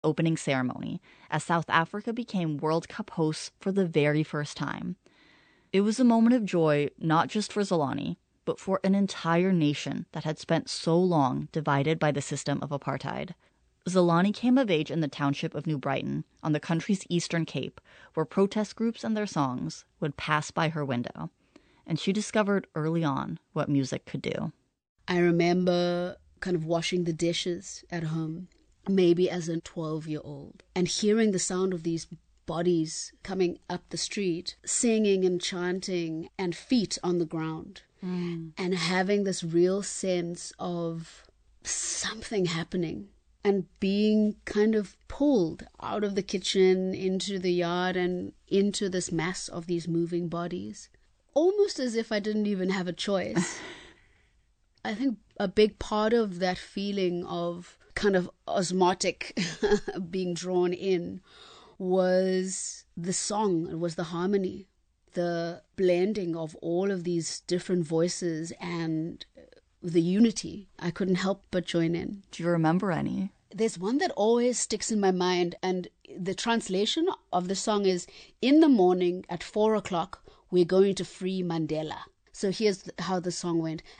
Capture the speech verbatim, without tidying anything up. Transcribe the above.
opening ceremony as South Africa became World Cup hosts for the very first time. It was a moment of joy not just for Zolani, but for an entire nation that had spent so long divided by the system of apartheid. Zolani came of age in the township of New Brighton on the country's eastern cape, where protest groups and their songs would pass by her window. And she discovered early on what music could do. I remember kind of washing the dishes at home, maybe as a twelve-year-old, and hearing the sound of these bodies coming up the street, singing and chanting, and feet on the ground, mm. and having this real sense of something happening, and being kind of pulled out of the kitchen into the yard and into this mass of these moving bodies, almost as if I didn't even have a choice. I think a big part of that feeling of kind of osmotic being drawn in was the song, it was the harmony, the blending of all of these different voices and the unity. I couldn't help but join in. Do you remember any? There's one that always sticks in my mind, and the translation of the song is, "In the morning at four o'clock, we're going to free Mandela." So here's how the song went.